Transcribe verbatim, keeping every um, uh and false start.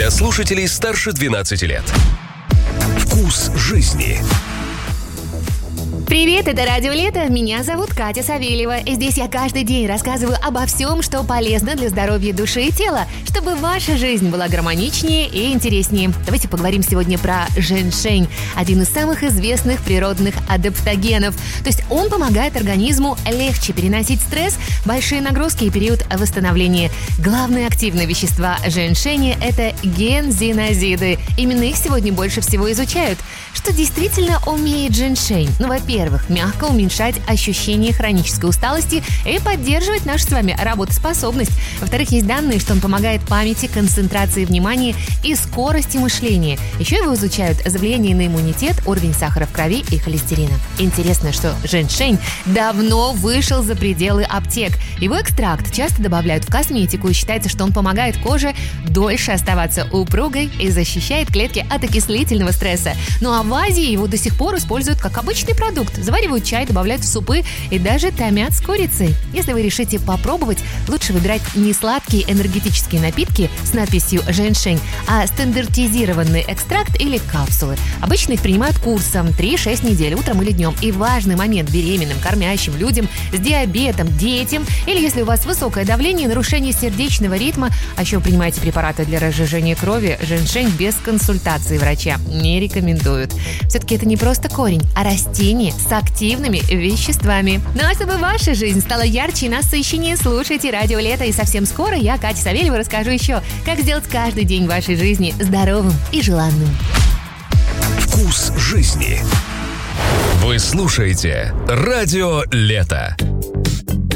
Для слушателей старше двенадцати лет. Вкус жизни. Привет, это Радио Лето. Меня зовут Катя Савельева. И здесь я каждый день рассказываю обо всем, что полезно для здоровья души и тела, чтобы ваша жизнь была гармоничнее и интереснее. Давайте поговорим сегодня про женьшень, один из самых известных природных адаптогенов. То есть он помогает организму легче переносить стресс, большие нагрузки и период восстановления. Главные активные вещества женьшеня – это гензинозиды. Именно их сегодня больше всего изучают. Что действительно умеет женьшень? Ну, во-первых, мягко уменьшать ощущение хронической усталости и поддерживать нашу с вами работоспособность. Во-вторых, есть данные, что он помогает памяти, концентрации внимания и скорости мышления. Еще его изучают за влияние на иммунитет, уровень сахара в крови и холестерина. Интересно, что женьшень давно вышел за пределы аптек. Его экстракт часто добавляют в косметику, и считается, что он помогает коже дольше оставаться упругой и защищает клетки от окислительного стресса. Ну а в Азии его до сих пор используют как обычный продукт. Заваривают чай, добавляют в супы и даже томят с курицей. Если вы решите попробовать, лучше выбирать не сладкие энергетические напитки с надписью «женьшень», а стандартизированный экстракт или капсулы. Обычно их принимают курсом три-шесть недель, утром или днем. И важный момент: беременным, кормящим людям, с диабетом, детям, или если у вас высокое давление, нарушение сердечного ритма, а еще вы принимаете препараты для разжижения крови, женьшень без консультации врача не рекомендуют. Все-таки это не просто корень, а растение с активными веществами. Ну а чтобы ваша жизнь стала ярче и насыщеннее, слушайте Радио Лето. И совсем скоро я, Катя Савельева, расскажу еще, как сделать каждый день вашей жизни здоровым и желанным. Вкус жизни. Вы слушаете Радио Лето.